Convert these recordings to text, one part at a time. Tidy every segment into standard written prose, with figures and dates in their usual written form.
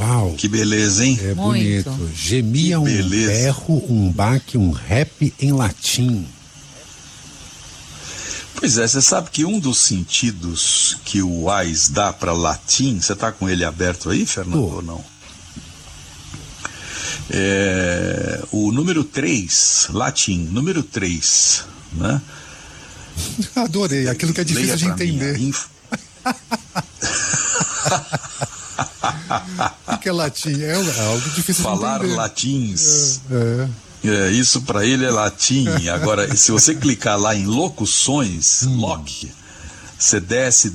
Uau! Que beleza, hein? É bonito. Muito. Gemia Que um beleza. berro, um baque, um rap em latim. Pois é, você sabe que um dos sentidos que o Wise dá para latim, você está com ele aberto aí, Fernando, ou não? O número 3, latim, número 3, né? Adorei, aquilo que é difícil Leia de pra mim, entender. O que é latim? É algo difícil Falar de entender. latins. Isso para ele é latim. Agora, se você clicar lá em locuções, loc, você desce,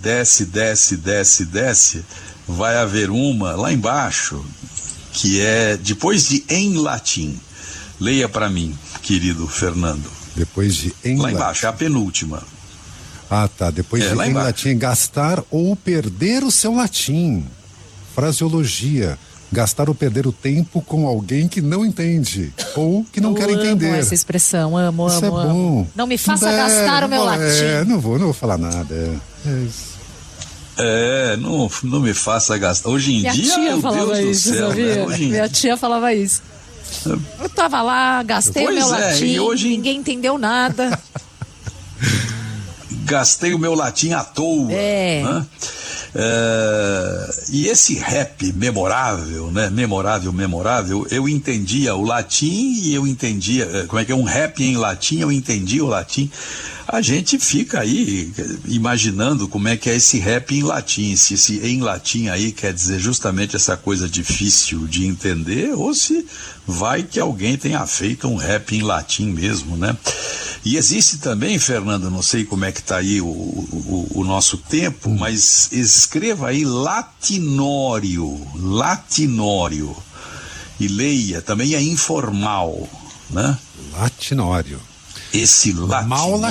vai haver uma lá embaixo, que é depois de em latim. Leia para mim, querido Fernando. Depois de em Lá latim. embaixo, é a penúltima. Ah, tá. Depois de lá em embaixo. latim, gastar ou perder o seu latim. Fraseologia. Gastar ou perder o tempo com alguém que não entende ou que não quer entender. Amo essa expressão, amo. Isso é bom. Não me faça gastar o meu latim. Não vou falar nada. Não me faça gastar. Hoje em Minha dia, tia meu falava Deus isso, do céu, sabia? né? Hoje em Minha tia falava isso. Eu tava lá, gastei o Pois meu é, latim, e hoje- ninguém entendeu nada. Gastei o meu latim à toa. Né? E esse rap memorável, né? Memorável, eu entendia o latim e eu entendia, como é que é um rap em latim, eu entendia o latim. A gente fica aí imaginando como é que é esse rap em latim, se esse em latim aí quer dizer justamente essa coisa difícil de entender, ou se vai que alguém tenha feito um rap em latim mesmo, né? E existe também, Fernando, não sei como é que está aí o nosso tempo, mas escreva aí latinório, e leia, também é informal, né? Latinório. Esse latinório.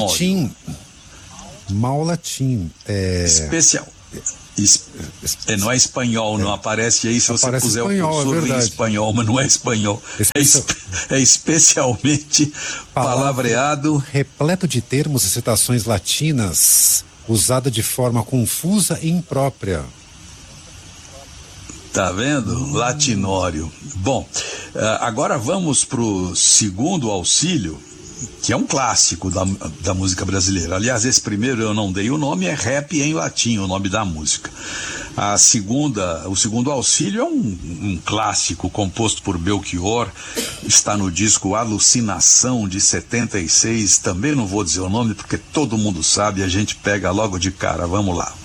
Mal latim. Especial. Não é espanhol, não aparece aí se você Aparece puser espanhol, o cursor em verdade. espanhol, mas não é espanhol. É especialmente palavreado. Repleto de termos e citações latinas, usada de forma confusa e imprópria. Tá vendo? Latinório. Bom, agora vamos pro segundo auxílio, que é um clássico da música brasileira. Aliás, esse primeiro eu não dei o nome, é Rap em Latim, o nome da música. O segundo auxílio é um clássico composto por Belchior, está no disco Alucinação de 76, também não vou dizer o nome porque todo mundo sabe, a gente pega logo de cara, vamos lá.